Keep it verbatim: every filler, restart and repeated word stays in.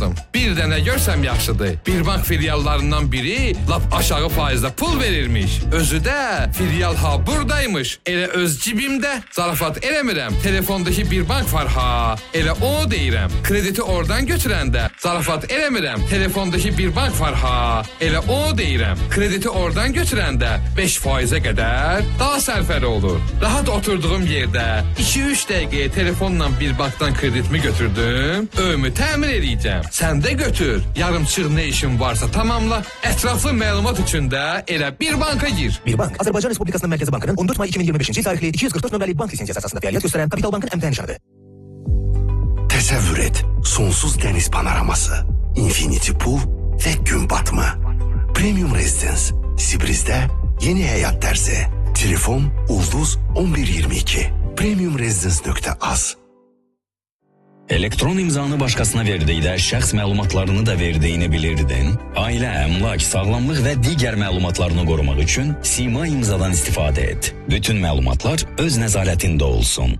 aldım. Bir dənə görsəm yaxşıdır. Bir bank filiallarından biri lap aşağı faizlə pul verirmiş. Özü də filial ha buradaymış. Elə öz cibimdə. Zarafat eləmirəm. Telefondakı bir bank var ha. Elə onu deyirəm. Krediti oradan götürəndə. Zarafat eləmirəm. Telefondakı bir bank var ha. Elə onu deyirəm. Krediti oradan götürəndə beş faizə qədər daha sərfəli olur. Rahat oturduğum yerdə iki üç dəqiqəyə telefonla bir bankdan kreditimi götürdüm. Övümü təmin edəcəm. Sən də götür. Yarımçıq nə işin varsa tamamla. Ətraflı məlumat üçün də elə bir banka gir. Bir bank, Azərbaycan Respublikasının Mərkəzi Bankının on dörd may iki min iyirmi beşinci il tarixli iki yüz qırx dörd nömrəli bank lisensiyası əsasında fəaliyyət göstərən Kapital Bankın əmtəh nişanıdır. Təsəvvür et, sonsuz dəniz panoraması, infinity pool və gün batımı. Premium Residence, Sibriz'də yeni həyat dərsi. Telefon Ulduz on bir iyirmi iki. premium residence nöqtə az. Elektron imzanı başqasına verdiğinde şəxs məlumatlarını da verdiğini bilirdin. Ailə, əmlak, sağlamlıq və digər məlumatlarını qorumaq üçün Sima imzadan istifadə et. Bütün məlumatlar öz nəzarətində olsun.